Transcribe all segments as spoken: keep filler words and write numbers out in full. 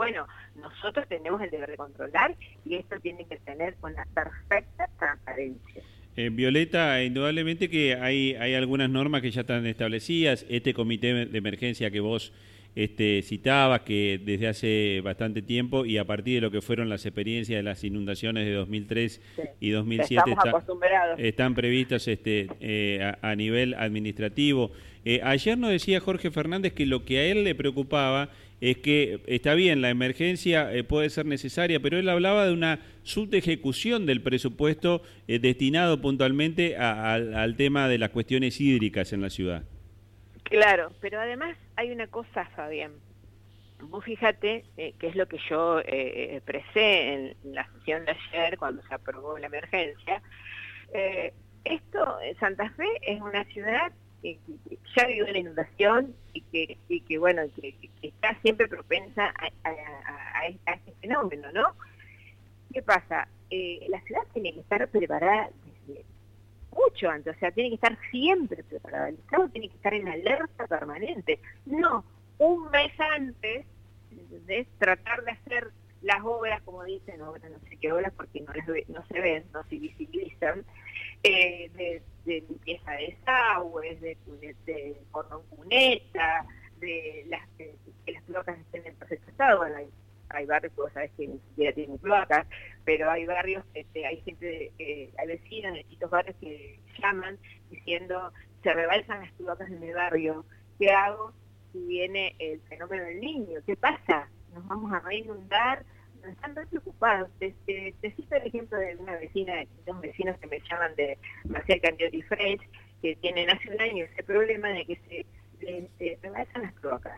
bueno, nosotros tenemos el deber de controlar y esto tiene que tener una perfecta transparencia. Eh, Violeta, indudablemente que hay, hay algunas normas que ya están establecidas, este comité de emergencia que vos este, citabas, que desde hace bastante tiempo y a partir de lo que fueron las experiencias de las inundaciones de dos mil tres Sí, y dos mil siete estamos está, acostumbrados. están previstas este, eh, a, a nivel administrativo. Eh, ayer nos decía Jorge Fernández que lo que a él le preocupaba es que está bien, la emergencia eh, puede ser necesaria, pero él hablaba de una subejecución del presupuesto eh, destinado puntualmente a, a, al tema de las cuestiones hídricas en la ciudad. Claro, pero además hay una cosa, Fabián. Vos fíjate eh, que es lo que yo eh, expresé en la sesión de ayer cuando se aprobó la emergencia. Eh, esto, Santa Fe es una ciudad que, que ya vivió la inundación y que, y que bueno, que, que está siempre propensa a, a, a, a este fenómeno, ¿no? ¿Qué pasa? Eh, la ciudad tiene que estar preparada desde mucho antes, o sea, tiene que estar siempre preparada. El Estado tiene que estar en alerta permanente. No, un mes antes de tratar de hacer las obras, como dicen, obras no sé qué obras, porque no, les ve, no se ven, no se visibilizan, eh, de, de limpieza de desagües, de, de, de cordón cuneta, de las de, que las cloacas estén en perfecto estado. Bueno, hay, hay barrios que vos sabés que ni siquiera tienen cloacas, pero hay barrios, este, hay gente, eh, hay vecinos de distintos barrios que llaman diciendo, se rebalsan las cloacas en mi barrio, ¿qué hago si viene el fenómeno del Niño? ¿Qué pasa? ¿Nos vamos a reinundar? Nos están re preocupados. Te, te, te cito el ejemplo de una vecina, de dos vecinos que me llaman de Marcial Candiotti Frech, que tienen hace un año ese problema de que se les se rebalsan las cloacas.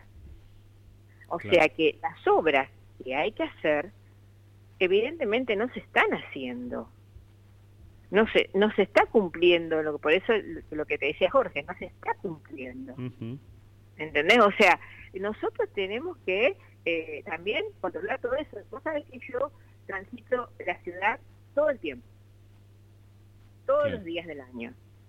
O claro. sea que las obras que hay que hacer, evidentemente no se están haciendo. No se, no se está cumpliendo, lo, por eso lo que te decía Jorge, no se está cumpliendo. Uh-huh. ¿Entendés? O sea, nosotros tenemos que eh, también controlar todo eso. Vos sabés que yo transito la ciudad todo el tiempo, todos sí. los días del año.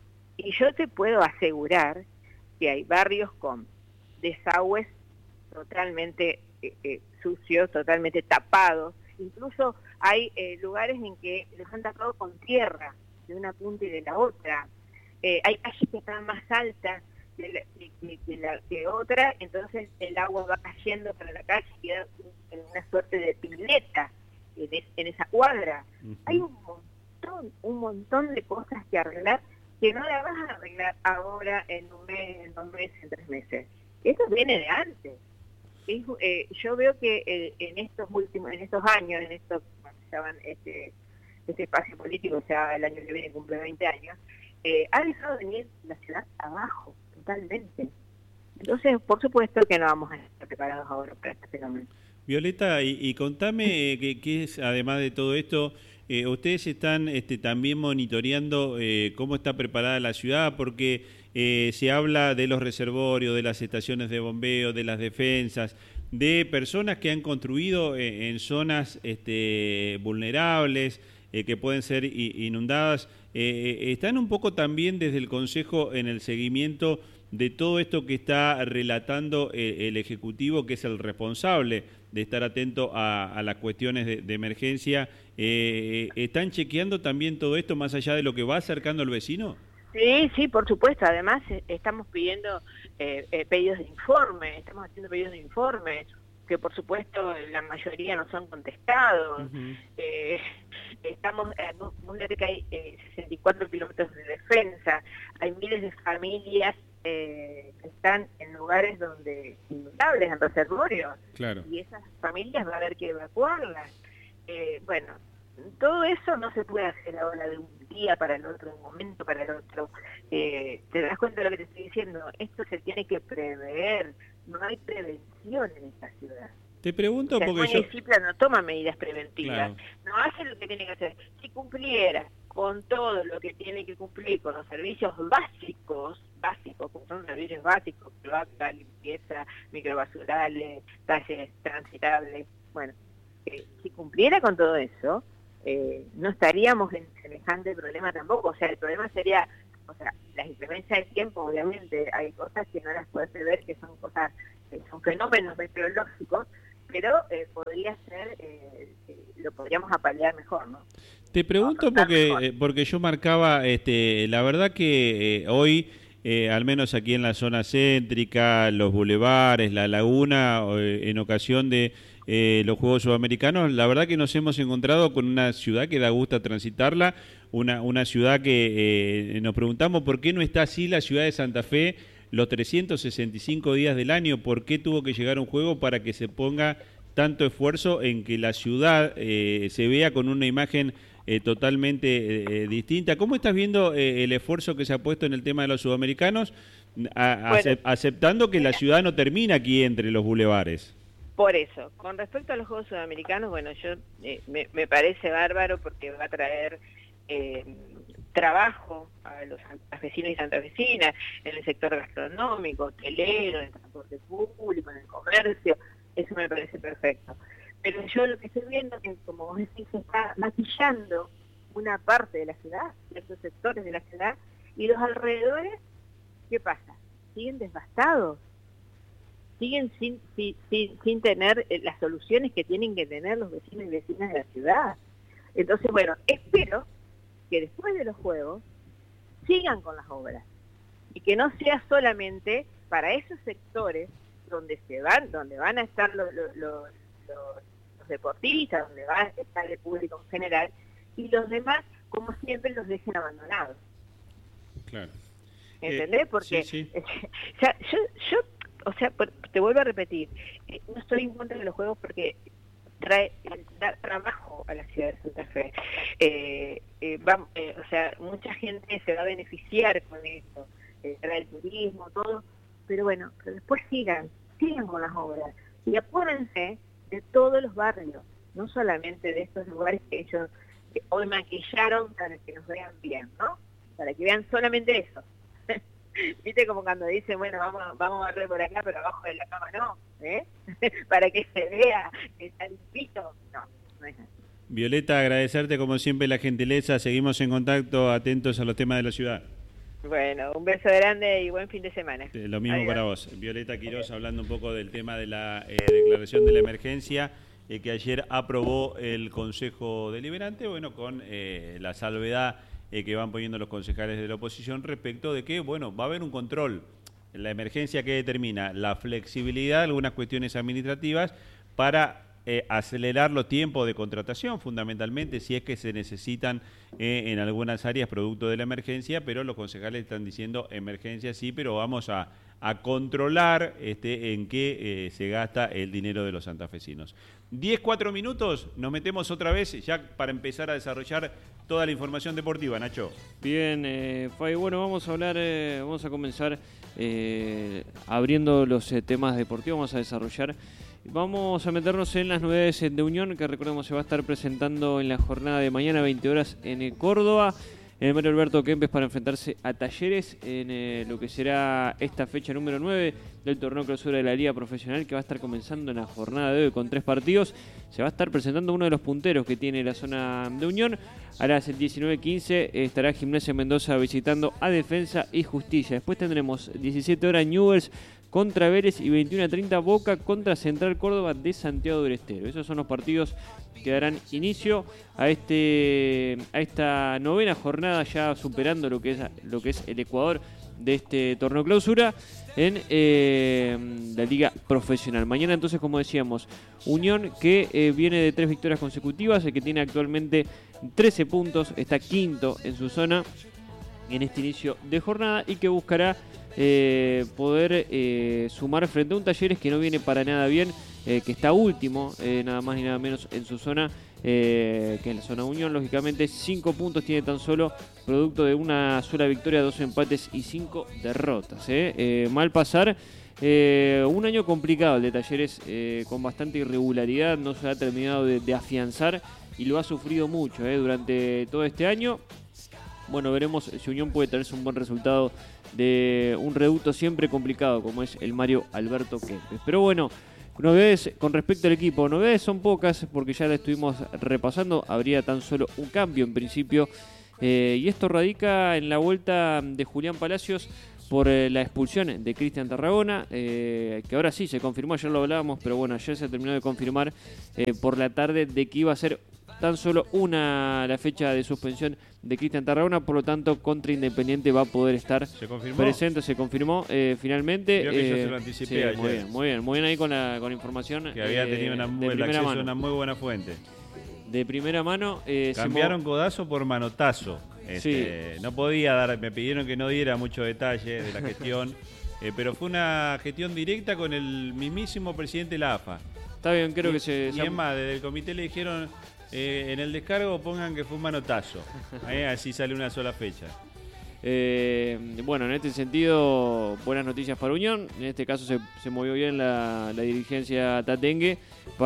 Y yo te puedo asegurar que hay barrios con desagües totalmente eh, eh, sucios, totalmente tapados. Incluso hay eh, lugares en que los han tapado con tierra, de una punta y de la otra. Eh, hay calles que están más altas de la, que, que, la, que otra, entonces el agua va cayendo para la calle y queda en una suerte de pileta en, es, en esa cuadra. Uh-huh. Hay un montón, un montón de cosas que arreglar que no las vas a arreglar ahora en un mes, en dos meses, en tres meses. Eso viene de antes. Es, eh, yo veo que eh, en estos últimos, en estos años, en estos, ya van este, este espacio político, ya el año que viene cumple veinte años, eh, ha dejado de venir la ciudad abajo, totalmente. Entonces, por supuesto que no vamos a estar preparados ahora para este fenómeno. Violeta, y, y contame eh, que, que es, además de todo esto, eh, ustedes están este, también monitoreando eh, cómo está preparada la ciudad, porque eh, se habla de los reservorios, de las estaciones de bombeo, de las defensas, de personas que han construido eh, en zonas este, vulnerables, eh, que pueden ser inundadas. Eh, ¿Están un poco también desde el Consejo en el seguimiento de todo esto que está relatando eh, el Ejecutivo, que es el responsable de estar atento a, a las cuestiones de, de emergencia? Eh, ¿Están chequeando también todo esto más allá de lo que va acercando al vecino? Sí, sí, por supuesto. Además, eh, estamos pidiendo eh, eh, pedidos de informe, estamos haciendo pedidos de informe, que por supuesto la mayoría no son contestados. Uh-huh. eh, estamos, eh, que hay eh, sesenta y cuatro kilómetros de defensa, hay miles de familias eh, que están en lugares donde inundables, en reservorios, claro. y esas familias va a haber que evacuarlas. Eh, bueno, todo eso no se puede hacer ahora de un día para el otro, de un momento para el otro. Eh, ¿Te das cuenta de lo que te estoy diciendo? Esto se tiene que prever, no hay prevención en esta ciudad. Te pregunto, o sea, porque el municipio yo... no toma medidas preventivas, claro. no hace lo que tiene que hacer. Si cumpliera con todo lo que tiene que cumplir, con los servicios básicos, básicos, como son servicios básicos, cloaca, limpieza, microbasurales, calles transitables, bueno, eh, si cumpliera con todo eso, eh, no estaríamos en semejante problema tampoco. O sea, el problema sería, o sea, las inclemencias del tiempo, obviamente, hay cosas que no las puedes prever, que son cosas, que son fenómenos meteorológicos, pero eh, podría ser, eh, eh, lo podríamos apalear mejor, ¿no? Te pregunto porque, porque yo marcaba, este, la verdad que eh, hoy, eh, al menos aquí en la zona céntrica, los bulevares, la laguna, eh, en ocasión de eh, los Juegos Sudamericanos, la verdad que nos hemos encontrado con una ciudad que da gusto transitarla, una, una ciudad que eh, nos preguntamos por qué no está así la ciudad de Santa Fe los trescientos sesenta y cinco días del año, por qué tuvo que llegar un juego para que se ponga tanto esfuerzo en que la ciudad eh, se vea con una imagen Eh, totalmente eh, distinta. ¿Cómo estás viendo eh, el esfuerzo que se ha puesto en el tema de los sudamericanos, a, bueno, acep aceptando que la ciudad no termina aquí entre los bulevares? Por eso, con respecto a los Juegos Sudamericanos, bueno, yo eh, me, me parece bárbaro porque va a traer eh, trabajo a los santafesinos y santafesinas en el sector gastronómico, hotelero, en el transporte público, en el comercio. Eso me parece perfecto. Pero yo lo que estoy viendo es que, como vos decís, se está maquillando una parte de la ciudad, ciertos sectores de la ciudad, y los alrededores, ¿qué pasa? Siguen devastados, siguen sin, sin, sin, sin tener las soluciones que tienen que tener los vecinos y vecinas de la ciudad. Entonces, bueno, espero que después de los Juegos sigan con las obras, y que no sea solamente para esos sectores donde se van, donde van a estar los... los, los Los, los deportistas, donde va a estar el público en general, y los demás, como siempre, los dejen abandonados. Claro. ¿Entendés? Eh, Porque sí, sí. O sea, yo, yo, o sea, te vuelvo a repetir, eh, no estoy en contra de los juegos porque trae da trabajo a la ciudad de Santa Fe. Eh, eh, va, eh, o sea, mucha gente se va a beneficiar con esto, eh, trae el turismo, todo, pero bueno, pero después sigan, sigan con las obras, y apúrense de todos los barrios, no solamente de estos lugares que ellos que hoy maquillaron para que nos vean bien, ¿no? Para que vean solamente eso. Viste como cuando dicen, bueno, vamos, vamos a barrer por acá, pero abajo de la cama no, ¿eh? Para que se vea que está limpito. No, no es así. Violeta, agradecerte como siempre la gentileza, seguimos en contacto, atentos a los temas de la ciudad. Bueno, un beso grande y buen fin de semana. Eh, lo mismo Adiós. para vos. Violeta Quiroz hablando un poco del tema de la eh, declaración de la emergencia eh, que ayer aprobó el Consejo Deliberante, bueno, con eh, la salvedad eh, que van poniendo los concejales de la oposición respecto de que, bueno, va a haber un control. La emergencia que determina la flexibilidad de algunas cuestiones administrativas para Eh, acelerar los tiempos de contratación, fundamentalmente, si es que se necesitan eh, en algunas áreas producto de la emergencia, pero los concejales están diciendo emergencia sí, pero vamos a, a controlar este, en qué eh, se gasta el dinero de los santafesinos. diez, cuatro minutos, nos metemos otra vez ya para empezar a desarrollar toda la información deportiva, Nacho. Bien, eh, Fay, bueno, vamos a hablar, eh, vamos a comenzar eh, abriendo los eh, temas deportivos, vamos a desarrollar. Vamos a meternos en las novedades de Unión, que recordemos se va a estar presentando en la jornada de mañana, veinte horas, en Córdoba, en el Mario Alberto Kempes, para enfrentarse a Talleres en eh, lo que será esta fecha número nueve del torneo clausura de la Liga Profesional, que va a estar comenzando en la jornada de hoy con tres partidos. Se va a estar presentando uno de los punteros que tiene la zona de Unión. A las diecinueve quince estará Gimnasia Mendoza visitando a Defensa y Justicia. Después tendremos diecisiete horas Newell's contra Vélez y veintiuno a treinta Boca contra Central Córdoba de Santiago del Estero. Esos son los partidos que darán inicio a este a esta novena jornada, ya superando lo que es lo que es el Ecuador de este torneo clausura en eh, la Liga Profesional. Mañana entonces, como decíamos, Unión que eh, viene de tres victorias consecutivas, el que tiene actualmente trece puntos, está quinto en su zona en este inicio de jornada y que buscará Eh, poder eh, sumar frente a un Talleres que no viene para nada bien, eh, que está último, eh, nada más ni nada menos en su zona, eh, que es la zona Unión, lógicamente. Cinco puntos tiene tan solo, producto de una sola victoria, dos empates y cinco derrotas. Eh. Eh, mal pasar, eh, un año complicado el de Talleres, eh, con bastante irregularidad, no se ha terminado de, de afianzar y lo ha sufrido mucho eh, durante todo este año. Bueno, veremos si Unión puede traerse un buen resultado de un reducto siempre complicado como es el Mario Alberto Kempes. Pero bueno, novedades con respecto al equipo. Novedades son pocas porque ya la estuvimos repasando. Habría tan solo un cambio en principio. Eh, y esto radica en la vuelta de Julián Palacios, por eh, la expulsión de Cristian Tarragona, eh, que ahora sí se confirmó, ayer lo hablábamos, pero bueno, ayer se terminó de confirmar eh, por la tarde de que iba a ser tan solo una la fecha de suspensión de Cristian Tarragona, por lo tanto contra Independiente va a poder estar ¿Se confirmó? presente, se confirmó eh, finalmente. Creo que yo eh, se lo anticipé sí, ayer. Muy bien, muy bien, muy bien ahí con la, con la información. Que había eh, tenido una, de muy, el primera acceso mano. a una muy buena fuente. De primera mano. Eh, Cambiaron se codazo por manotazo. Este, Sí. No podía dar, me pidieron que no diera mucho detalle de la gestión, eh, pero fue una gestión directa con el mismísimo presidente de la A F A. Está bien, creo y, que se... Y se es más, desde el comité le dijeron, eh, en el descargo pongan que fue un manotazo. Eh, así sale una sola fecha. Eh, bueno, en este sentido, buenas noticias para Unión. En este caso se, se movió bien la, la dirigencia tatengue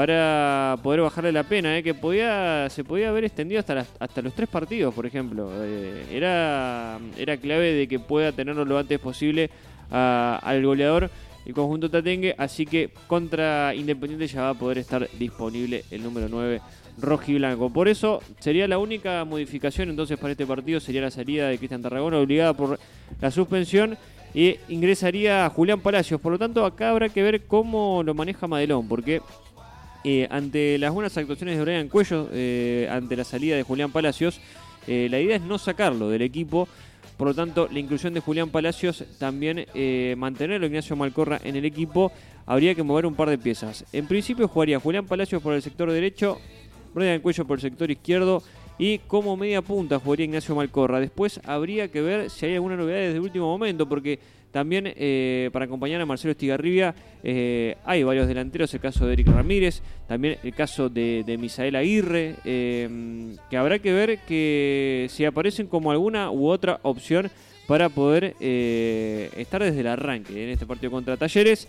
para poder bajarle la pena, eh, que podía se podía haber extendido hasta, las, hasta los tres partidos, por ejemplo. Eh, era, era clave de que pueda tenerlo lo antes posible a, al goleador el conjunto tatengue, así que contra Independiente ya va a poder estar disponible el número nueve rojiblanco. Por eso sería la única modificación entonces para este partido, sería la salida de Cristian Tarragona obligada por la suspensión y ingresaría Julián Palacios. Por lo tanto, acá habrá que ver cómo lo maneja Madelón, porque eh, ante las buenas actuaciones de Brian Cuello, eh, ante la salida de Julián Palacios, eh, la idea es no sacarlo del equipo. Por lo tanto, la inclusión de Julián Palacios, también eh, mantenerlo Ignacio Malcorra en el equipo, habría que mover un par de piezas. En principio jugaría Julián Palacios por el sector derecho, Brian Cuello por el sector izquierdo y como media punta jugaría Ignacio Malcorra. Después habría que ver si hay alguna novedad desde último momento, porque también eh, para acompañar a Marcelo Estigarribia eh, hay varios delanteros, el caso de Eric Ramírez, también el caso de, de Misael Aguirre, eh, que habrá que ver que si aparecen como alguna u otra opción para poder eh, estar desde el arranque en este partido contra Talleres.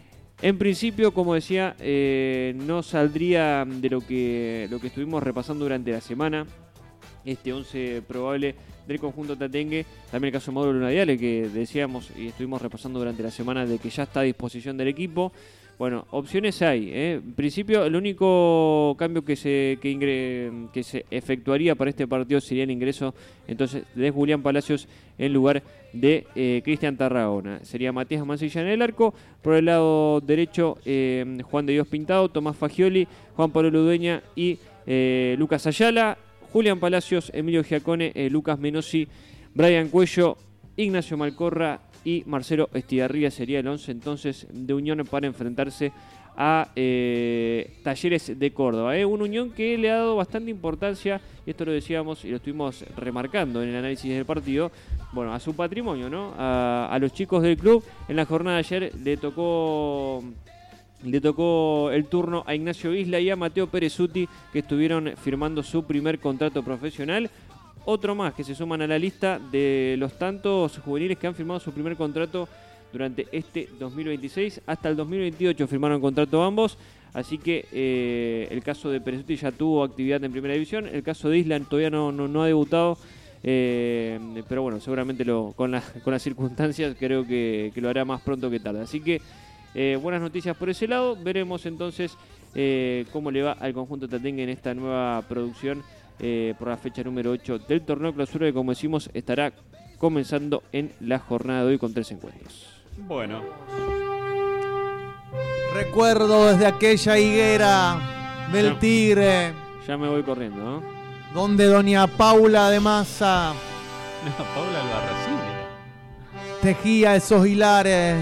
En principio, como decía, eh, no saldría de lo que, lo que estuvimos repasando durante la semana, este once probable del conjunto tatengue. También el caso de Mauro Lunadiale, que decíamos y estuvimos repasando durante la semana de que ya está a disposición del equipo. Bueno, opciones hay, ¿eh? En principio, el único cambio que se que, ingre, que se efectuaría para este partido sería el ingreso entonces de Julián Palacios en lugar de eh, Cristian Tarragona. Sería Matías Mancilla en el arco. Por el lado derecho, eh, Juan de Dios Pintado, Tomás Fagioli, Juan Pablo Ludueña y eh, Lucas Ayala. Julián Palacios, Emilio Giacone, eh, Lucas Menossi, Brian Cuello, Ignacio Malcorra y Marcelo Estigarribia sería el once entonces de Unión para enfrentarse a eh, Talleres de Córdoba. ¿eh? Una Unión que le ha dado bastante importancia, y esto lo decíamos y lo estuvimos remarcando en el análisis del partido, bueno, a su patrimonio, ¿no? A, a los chicos del club. En la jornada de ayer le tocó... Le tocó el turno a Ignacio Isla y a Mateo Perezuti, que estuvieron firmando su primer contrato profesional. Otro más que se suman a la lista de los tantos juveniles que han firmado su primer contrato durante este dos mil veintiséis. Hasta el dos mil veintiocho firmaron contrato ambos. Así que eh, el caso de Perezuti ya tuvo actividad en primera división. El caso de Isla todavía no, no, no ha debutado. Eh, pero bueno, seguramente lo, con, la, con las circunstancias creo que, que lo hará más pronto que tarde. Así que Eh, buenas noticias por ese lado. Veremos entonces eh, cómo le va al conjunto tatengue en esta nueva producción eh, por la fecha número ocho del torneo clausura, que como decimos estará comenzando en la jornada de hoy con tres encuentros. Bueno. Recuerdo desde aquella higuera del Ya. Tigre, Ya me voy corriendo, ¿no? donde doña Paula de Massa No, Paula Albarracín era. tejía esos hilares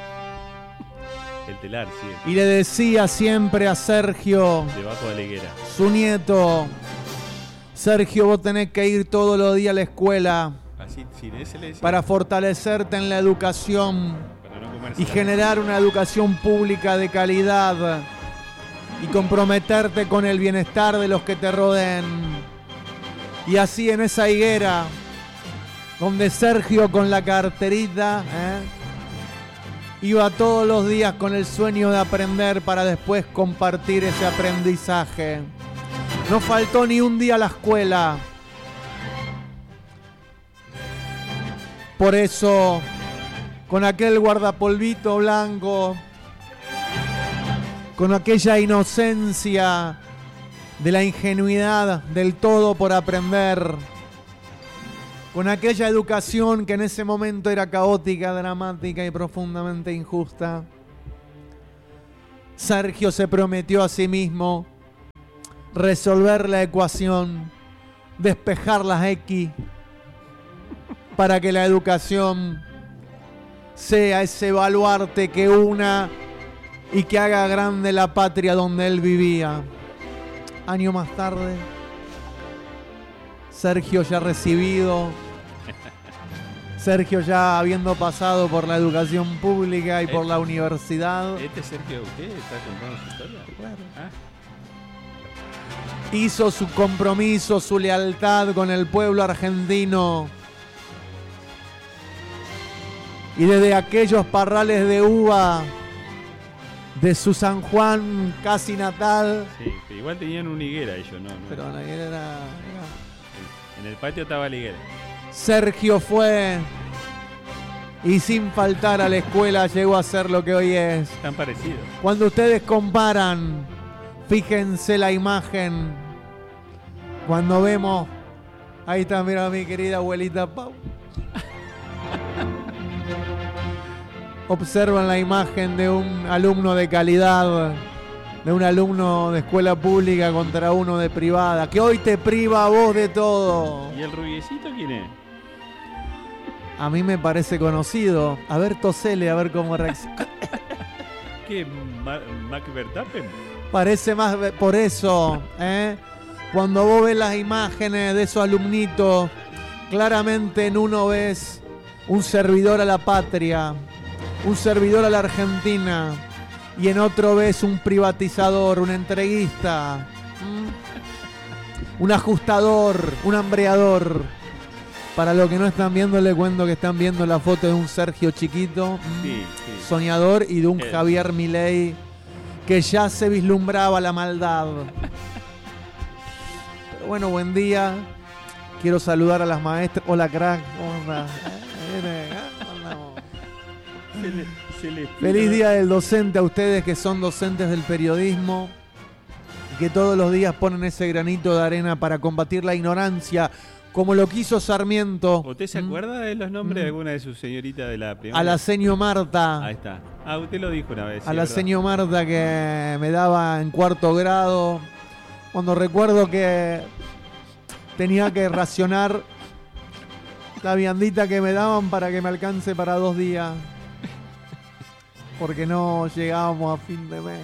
El telar, sí. y le decía siempre a Sergio, Debajo de la higuera. su nieto: Sergio, vos tenés que ir todos los días a la escuela Así, sí, ese le decía. para fortalecerte en la educación Para no comerse y la- generar una educación pública de calidad y comprometerte con el bienestar de los que te rodeen. Y así en esa higuera, donde Sergio con la carterita ¿eh? iba todos los días con el sueño de aprender para después compartir ese aprendizaje. No faltó ni un día a la escuela. Por eso, con aquel guardapolvito blanco, con aquella inocencia de la ingenuidad del todo por aprender, con aquella educación que en ese momento era caótica, dramática y profundamente injusta. Sergio se prometió a sí mismo resolver la ecuación, despejar las X, para que la educación sea ese baluarte que una y que haga grande la patria donde él vivía. Año más tarde, Sergio ya recibido, Sergio ya habiendo pasado por la educación pública y por la universidad. ¿Este Sergio de usted está contando su historia? Claro. Ah. Hizo su compromiso, su lealtad con el pueblo argentino. Y desde aquellos parrales de uva de su San Juan casi natal. Sí, pero igual tenían una higuera ellos, ¿no? no Pero la higuera era, era... En el patio estaba la higuera. Sergio fue y sin faltar a la escuela llegó a ser lo que hoy es. Están parecidos. Cuando ustedes comparan, fíjense la imagen. Cuando vemos, ahí está, mira mi querida abuelita Pau. Observan la imagen de un alumno de calidad, de un alumno de escuela pública contra uno de privada, que hoy te priva a vos de todo. ¿Y el rubiecito quién es? A mí me parece conocido. A ver, tosele, a ver cómo reacciona. ¿Qué? Ma ¿Mac Verstappen? Parece más por eso, ¿eh? Cuando vos ves las imágenes de esos alumnitos, claramente en uno ves un servidor a la patria, un servidor a la Argentina, y en otro ves un privatizador, un entreguista, ¿Mm? un ajustador, un hambreador. Para los que no están viendo, les cuento que están viendo la foto de un Sergio chiquito, sí, sí. soñador, y de un El... Javier Milei que ya se vislumbraba la maldad. Pero bueno, buen día. Quiero saludar a las maestras. Hola, crack. ¿Cómo andás? Se le, se le Feliz Día del Docente a ustedes que son docentes del periodismo y que todos los días ponen ese granito de arena para combatir la ignorancia, como lo quiso Sarmiento. ¿Usted se acuerda de los nombres de alguna de sus señoritas de la primaria? A la seño Marta. Ahí está. Ah, usted lo dijo una vez. A sí, la ¿verdad? seño Marta que me daba en cuarto grado, cuando recuerdo que tenía que racionar la viandita que me daban para que me alcance para dos días, porque no llegábamos a fin de mes.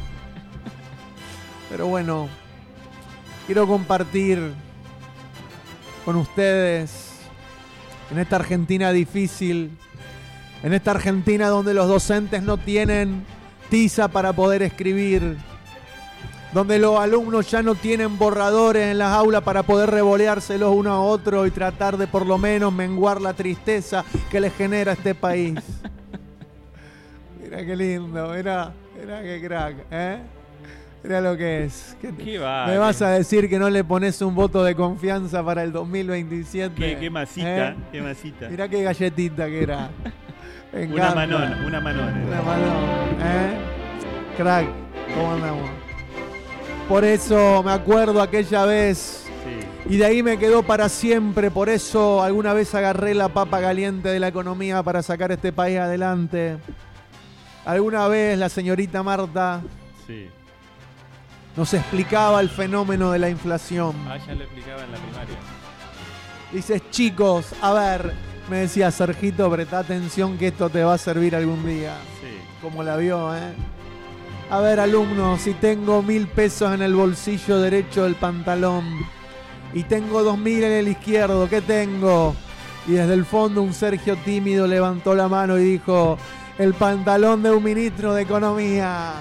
Pero bueno, quiero compartir con ustedes en esta Argentina difícil, en esta Argentina donde los docentes no tienen tiza para poder escribir, donde los alumnos ya no tienen borradores en las aulas para poder revoleárselos uno a otro y tratar de por lo menos menguar la tristeza que les genera este país. Mira qué lindo, mira, mira qué crack, ¿eh? Mira lo que es. ¿Qué ¿Qué va? ¿Me vas a decir que no le pones un voto de confianza para el dos mil veintisiete? ¿Qué, qué masita? ¿Eh? ¿Qué masita? Mirá qué galletita que era. Me Una encanta. manón, una manón. Una manón, ¿eh? Crack, ¿cómo andamos? Por eso me acuerdo aquella vez Sí. y de ahí me quedó para siempre. Por eso alguna vez agarré la papa caliente de la economía para sacar este país adelante. Alguna vez la señorita Marta Sí. nos explicaba el fenómeno de la inflación. Ah, ya lo explicaba en la primaria. Dices, chicos, a ver, me decía Sergito, presta atención que esto te va a servir algún día. Sí. Como la vio, ¿eh? A ver, alumnos, si tengo mil pesos en el bolsillo derecho del pantalón y tengo dos mil en el izquierdo, ¿qué tengo? Y desde el fondo un Sergio tímido levantó la mano y dijo, el pantalón de un ministro de Economía.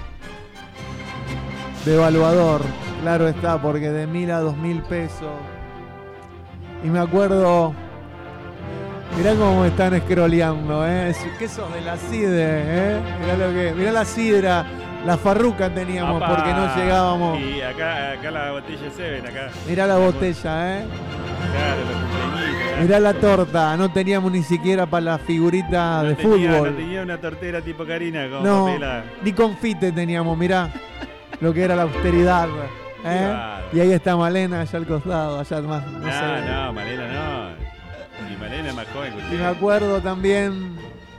Devaluador, claro está, porque de mil a dos mil pesos. Y me acuerdo, mirá cómo me están escroleando, ¿eh? ¿Qué sos de la CIDE, eh? Mirá lo que, mirá la sidra, la farruca teníamos Apa. porque no llegábamos. Y acá, acá la botella Seven, acá. Mirá la botella, ¿eh? Claro, los cumpleañitos. ¿eh? Mirá la torta, no teníamos ni siquiera para la figurita No de tenía, fútbol. No tenía una tortera tipo Karina con No, papela. ni confite teníamos, mirá lo que era la austeridad, ¿eh? Claro. Y ahí está Malena allá al costado, allá más, no No, sé. no, Malena, no. Malena es más joven que Y usted. me acuerdo también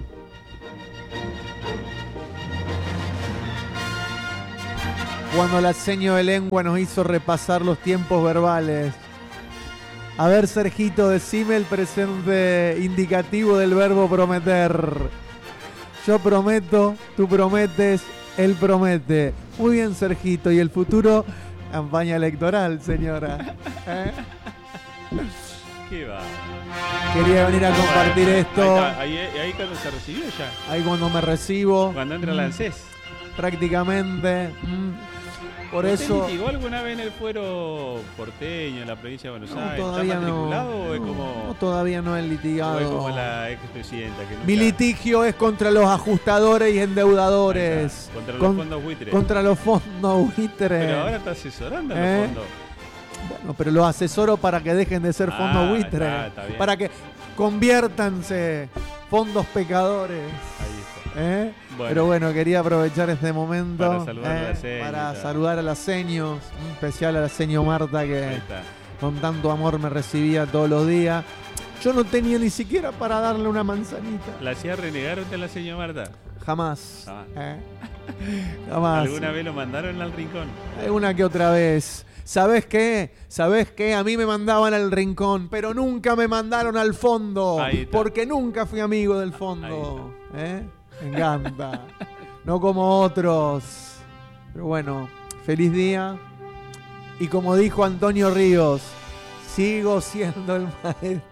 cuando la seño de lengua nos hizo repasar los tiempos verbales. A ver, Sergito, decime el presente indicativo del verbo prometer. Yo prometo, tú prometes, él promete. Muy bien, Sergito. ¿Y el futuro? Campaña electoral, señora. ¿Eh? ¿Qué va? Quería venir a compartir Ahí esto. está, Ahí, ahí cuando se recibió ya. Ahí cuando me recibo. Cuando entra la ANSES. Prácticamente. mm, Por ¿Usted eso. litigó alguna vez en el fuero porteño, en la provincia de Buenos No, Aires? todavía ¿Está no. matriculado o es No, como, no, todavía no he o es litigado. como la expresidenta? Que nunca- Mi litigio es contra los ajustadores y Ahí endeudadores. está, contra Con- los fondos buitres. Contra los fondos buitres. Pero ahora está asesorando a ¿Eh? los fondos. Bueno, pero los asesoro para que dejen de ser Ah, fondos buitres. está, está bien. Para que conviértanse fondos pecadores. Ahí está. ¿Eh? Bueno. Pero bueno, quería aprovechar este momento Para saludar a la ¿eh? seño, para está. saludar a las seños, en especial a la seño Marta Ahí que está. con tanto amor me recibía todos los días. Yo no tenía ni siquiera para darle una manzanita. ¿La hacía renegar usted a la señora Marta? Jamás. Jamás. ¿eh? Jamás. ¿Alguna vez lo mandaron al rincón? Una que otra vez. ¿Sabés qué? ¿Sabés qué? A mí me mandaban al rincón, pero nunca me mandaron al fondo. Ahí está. Porque nunca fui amigo del fondo. ¿Eh? Me encanta. No como otros. Pero bueno, feliz día. Y como dijo Antonio Ríos, sigo siendo el maestro.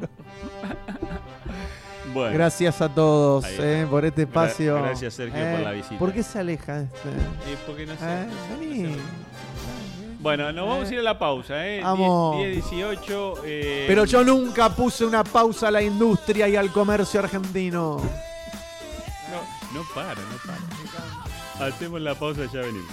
Bueno. Gracias a todos Ahí está. eh, por este espacio. Gra- gracias, Sergio, por la visita. ¿Por qué se aleja este? Eh, porque no sé. ¿Eh? no sé. Vení. Bueno, nos vamos a ir a la pausa, ¿eh? Vamos. diez dieciocho. Eh, Pero yo nunca puse una pausa a la industria y al comercio argentino. No, no para, no para. Hacemos la pausa, ya venimos.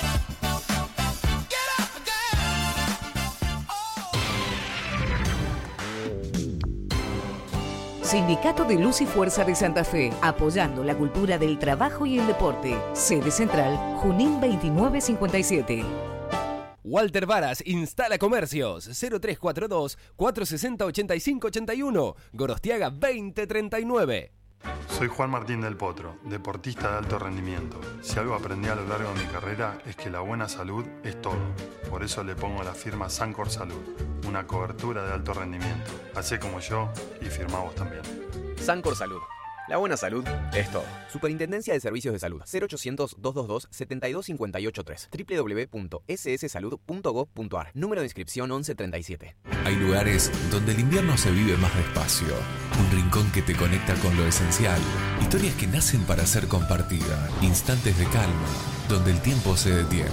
Sindicato de Luz y Fuerza de Santa Fe, apoyando la cultura del trabajo y el deporte. Sede central, Junín veintinueve cincuenta y siete. Walter Varas instala comercios cero tres cuatro dos, cuatro seis cero, ocho cinco ocho uno, Gorostiaga veinte treinta y nueve. Soy Juan Martín del Potro, deportista de alto rendimiento. Si algo aprendí a lo largo de mi carrera es que la buena salud es todo. Por eso le pongo la firma Sancor Salud, una cobertura de alto rendimiento. Hacé como yo y firmá vos también. Sancor Salud. La buena salud es todo. Superintendencia de Servicios de Salud. cero ochocientos, doscientos veintidós, setenta y dos cincuenta y ocho tres. doble u doble u doble u punto ese ese salud punto gob punto ar. Número de inscripción once treinta y siete. Hay lugares donde el invierno se vive más despacio. Un rincón que te conecta con lo esencial. Historias que nacen para ser compartidas. Instantes de calma, donde el tiempo se detiene.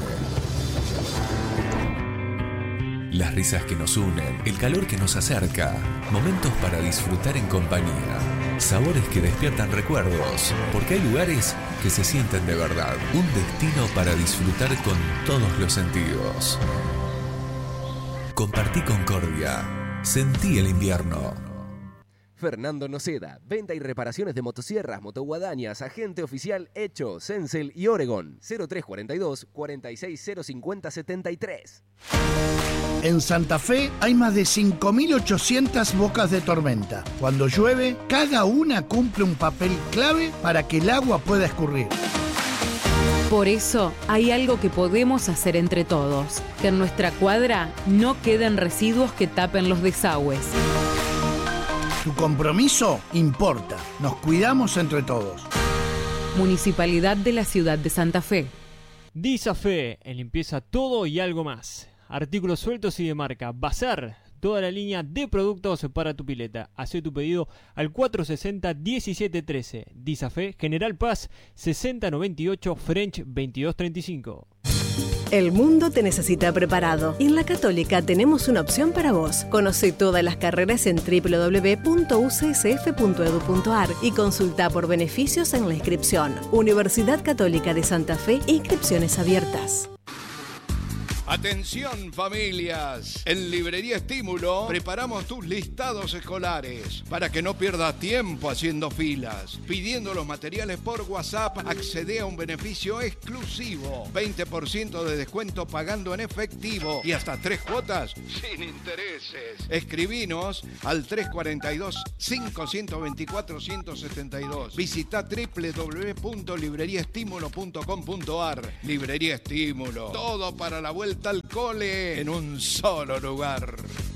Las risas que nos unen, el calor que nos acerca. Momentos para disfrutar en compañía. Sabores que despiertan recuerdos, porque hay lugares que se sienten de verdad. Un destino para disfrutar con todos los sentidos. Compartí Concordia. Sentí el invierno. Fernando Noceda, venta y reparaciones de motosierras, motoguadañas, agente oficial Hecho, Sensel y Oregon. cero tres cuarenta y dos, cuarenta y seis cero cincuenta setenta y tres. En Santa Fe hay más de cinco mil ochocientas bocas de tormenta. Cuando llueve, cada una cumple un papel clave para que el agua pueda escurrir. Por eso hay algo que podemos hacer entre todos, que en nuestra cuadra no queden residuos que tapen los desagües. Tu compromiso importa. Nos cuidamos entre todos. Municipalidad de la Ciudad de Santa Fe. Disafe, en limpieza todo y algo más. Artículos sueltos y de marca. Bazar, toda la línea de productos para tu pileta. Hacé tu pedido al cuatro sesenta, diecisiete trece. Disafe, General Paz, sesenta noventa y ocho, French veintidós treinta y cinco. El mundo te necesita preparado y en la Católica tenemos una opción para vos. Conoce todas las carreras en doble u doble u doble u punto u c s f punto e d u punto a r y consulta por beneficios en la inscripción. Universidad Católica de Santa Fe, inscripciones abiertas. Atención familias, en Librería Estímulo preparamos tus listados escolares para que no pierdas tiempo haciendo filas. Pidiendo los materiales por WhatsApp, accede a un beneficio exclusivo, veinte por ciento de descuento pagando en efectivo y hasta tres cuotas sin intereses. Escribinos al tres cuatro dos, cinco dos cuatro, uno siete dos. Visita doble u doble u doble u punto librería estímulo punto com punto a r. Librería Estímulo, todo para la vuelta al cole en un solo lugar.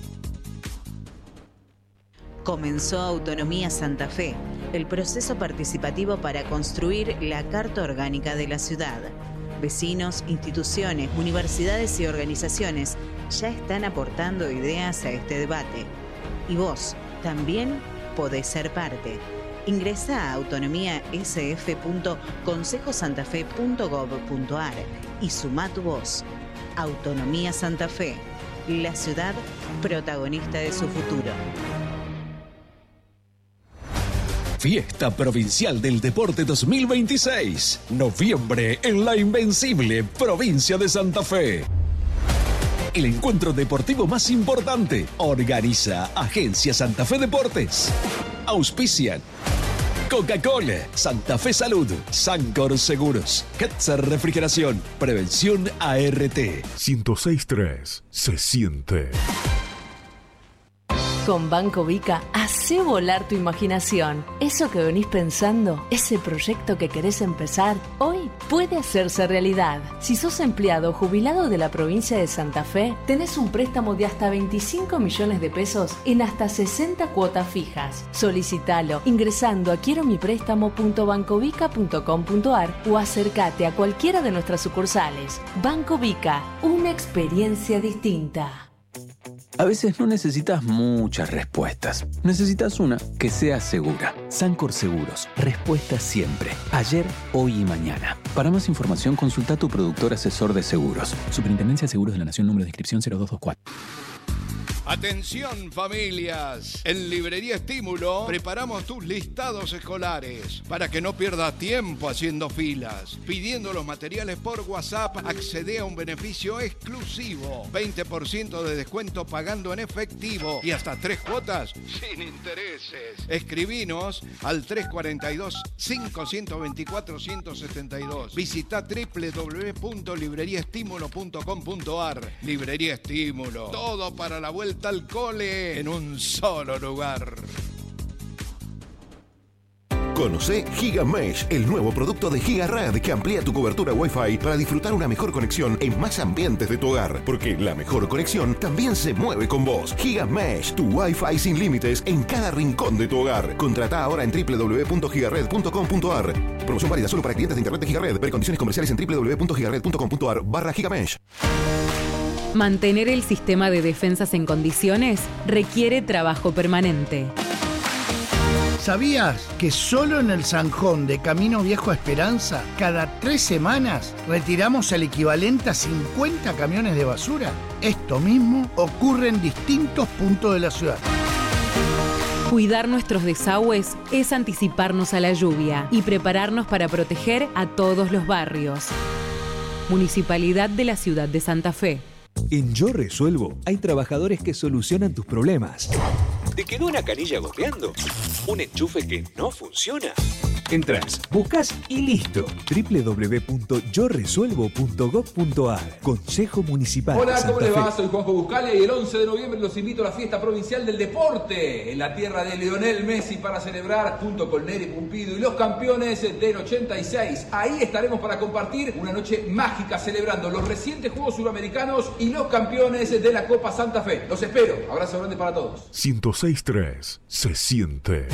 Comenzó Autonomía Santa Fe, el proceso participativo para construir la Carta Orgánica de la ciudad. Vecinos, instituciones, universidades y organizaciones ya están aportando ideas a este debate. Y vos también podés ser parte. Ingresa a autonomía s f punto consejo santa fe punto gob punto a r y sumá tu voz. Autonomía Santa Fe, la ciudad protagonista de su futuro. Fiesta Provincial del Deporte dos mil veintiséis. Noviembre en la invencible provincia de Santa Fe. El encuentro deportivo más importante. Organiza Agencia Santa Fe Deportes. Auspician Coca-Cola, Santa Fe Salud, Sancor Seguros, Ketzer Refrigeración, Prevención A R T. ciento seis punto tres se siente. Con Banco Vica, hacé volar tu imaginación. Eso que venís pensando, ese proyecto que querés empezar, hoy puede hacerse realidad. Si sos empleado o jubilado de la provincia de Santa Fe, tenés un préstamo de hasta veinticinco millones de pesos en hasta sesenta cuotas fijas. Solicitalo ingresando a quiero mi préstamo punto bancovica punto com punto a r o acércate a cualquiera de nuestras sucursales. Banco Vica, una experiencia distinta. A veces no necesitas muchas respuestas. Necesitas una que sea segura. Sancor Seguros. Respuesta siempre. Ayer, hoy y mañana. Para más información, consulta a tu productor asesor de seguros. Superintendencia de Seguros de la Nación, número de inscripción cero dos dos cuatro. Atención familias, en Librería Estímulo preparamos tus listados escolares para que no pierdas tiempo haciendo filas. Pidiendo los materiales por WhatsApp, accede a un beneficio exclusivo, veinte por ciento de descuento pagando en efectivo y hasta tres cuotas sin intereses. Escribinos al tres cuatro dos, cinco dos cuatro, uno siete dos. Visita doble u doble u doble u punto librería estímulo punto com punto a r. Librería Estímulo, todo para la vuelta al cole en un solo lugar. Conocé GigaMesh, el nuevo producto de GigaRed que amplía tu cobertura Wi-Fi para disfrutar una mejor conexión en más ambientes de tu hogar, porque la mejor conexión también se mueve con vos. GigaMesh, tu Wi-Fi sin límites en cada rincón de tu hogar. Contrata ahora en doble u doble u doble u punto gigared punto com punto a r. Promoción válida solo para clientes de internet de GigaRed. Ver condiciones comerciales en doble u doble u doble u punto gigared punto com punto a r barra GigaMesh. Mantener el sistema de defensas en condiciones requiere trabajo permanente. ¿Sabías que solo en el Zanjón de Camino Viejo a Esperanza, cada tres semanas retiramos el equivalente a cincuenta camiones de basura? Esto mismo ocurre en distintos puntos de la ciudad. Cuidar nuestros desagües es anticiparnos a la lluvia y prepararnos para proteger a todos los barrios. Municipalidad de la Ciudad de Santa Fe. En Yo Resuelvo hay trabajadores que solucionan tus problemas. ¿Te quedó una canilla goteando? ¿Un enchufe que no funciona? Entrás, buscas y listo. doble u doble u doble u punto yo resuelvo punto gob punto a r. Consejo Municipal. Hola, de Santa ¿cómo les Fe. va? Soy Juanjo Buscalia y el once de noviembre los invito a la fiesta provincial del deporte en la tierra de Lionel Messi para celebrar junto con Neri Pumpido y los campeones del ochenta y seis. Ahí estaremos para compartir una noche mágica celebrando los recientes Juegos Suramericanos y los campeones de la Copa Santa Fe. Los espero. Abrazo grande para todos. ciento seis punto tres se siente.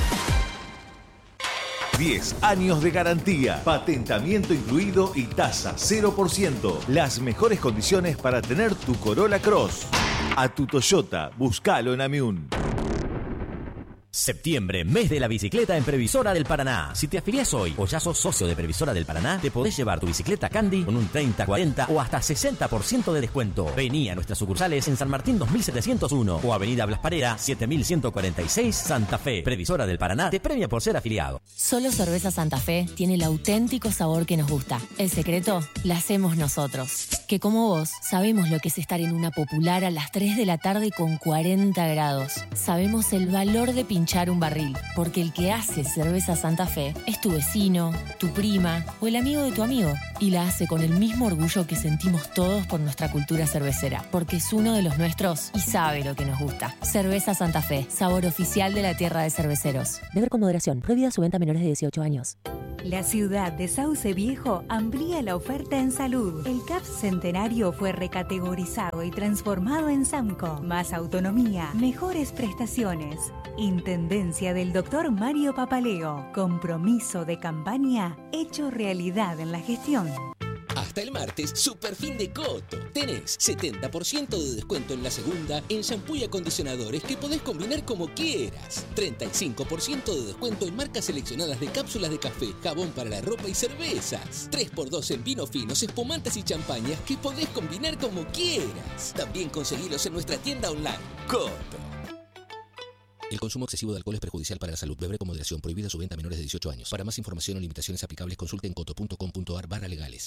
diez años de garantía, patentamiento incluido y tasa cero por ciento. Las mejores condiciones para tener tu Corolla Cross. A tu Toyota, búscalo en Amiún. Hola, ¿cómo le va? Soy Juanjo Buscalia y el once de noviembre los invito a la fiesta provincial del deporte en la tierra de Lionel Messi para celebrar junto con Neri Pumpido y los campeones del ochenta y seis. Ahí estaremos para compartir una noche mágica celebrando los recientes Juegos Suramericanos y los campeones de la Copa Santa Fe. Los espero. Abrazo grande para todos. ciento seis punto tres se siente. Septiembre, mes de la bicicleta en Previsora del Paraná. Si te afiliás hoy o ya sos socio de Previsora del Paraná, te podés llevar tu bicicleta Candy con un treinta, cuarenta o hasta sesenta por ciento de descuento. Vení a nuestras sucursales en San Martín dos mil setecientos uno o Avenida Blas Parera siete mil ciento cuarenta y seis, Santa Fe. Previsora del Paraná te premia por ser afiliado. Solo Cerveza Santa Fe tiene el auténtico sabor que nos gusta. El secreto la hacemos nosotros. Que como vos, sabemos lo que es estar en una popular a las tres de la tarde con cuarenta grados. Sabemos el valor de pinchar un barril, porque el que hace Cerveza Santa Fe es tu vecino, tu prima o el amigo de tu amigo, y la hace con el mismo orgullo que sentimos todos por nuestra cultura cervecera, porque es uno de los nuestros y sabe lo que nos gusta. Cerveza Santa Fe, sabor oficial de la tierra de cerveceros. Beber con moderación. Prohibida su venta a menores de dieciocho años. La ciudad de Sauce Viejo amplía la oferta en salud. El C A P Centenario fue recategorizado y transformado en SAMCO. Más autonomía, mejores prestaciones. Intendencia del doctor Mario Papaleo. Compromiso de campaña hecho realidad en la gestión. Hasta el martes, super fin de Coto. Tenés setenta por ciento de descuento en la segunda en shampoo y acondicionadores que podés combinar como quieras. treinta y cinco por ciento de descuento en marcas seleccionadas de cápsulas de café, jabón para la ropa y cervezas. tres por dos en vinos finos, espumantes y champañas que podés combinar como quieras. También conseguilos en nuestra tienda online. Coto. El consumo excesivo de alcohol es perjudicial para la salud. Beber con moderación. Prohibida su venta a menores de dieciocho años. Para más información o limitaciones aplicables, consulte en coto punto com punto ar barra legales.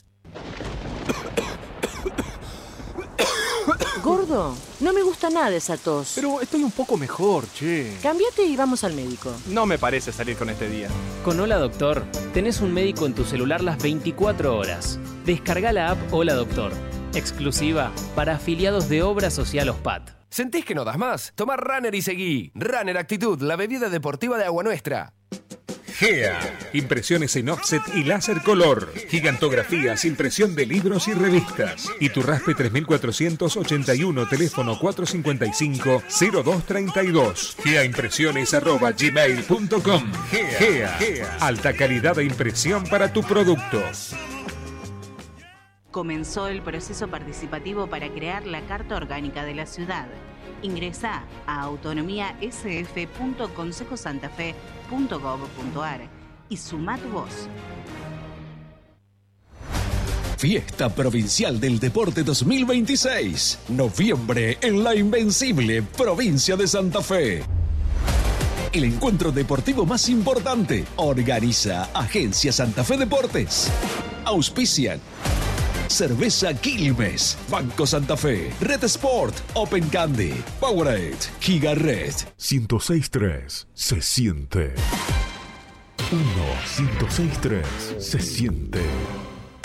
Gordo, no me gusta nada esa tos. Pero estoy un poco mejor, che. Cámbiate y vamos al médico. No me parece salir con este día. Con Hola Doctor, tenés un médico en tu celular las veinticuatro horas. Descarga la app Hola Doctor, exclusiva para afiliados de Obra Social OSPAT. ¿Sentís que no das más? Toma Runner y seguí. Runner Actitud, la bebida deportiva de Agua Nuestra. G E A. Impresiones en offset y láser color. Gigantografías, impresión de libros y revistas. Iturraspe tres mil cuatrocientos ochenta y uno, teléfono cuatrocientos cincuenta y cinco, cero dos treinta y dos. geaimpresiones arroba gmail punto com. G E A. Alta calidad de impresión para tu producto. Comenzó el proceso participativo para crear la Carta Orgánica de la Ciudad. Ingresá a autonomía s f punto consejo santa fe punto gob punto ar y sumá tu voz. Fiesta Provincial del Deporte dos mil veintiséis. Noviembre en la Invencible, provincia de Santa Fe. El encuentro deportivo más importante. Organiza Agencia Santa Fe Deportes. Auspician Cerveza Quilmes, Banco Santa Fe, Red Sport, Open Candy, Powerade, Giga Red. ciento seis punto tres se siente. uno, ciento seis punto tres se siente.